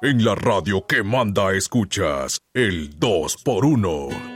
En la radio que manda escuchas, el 2x1.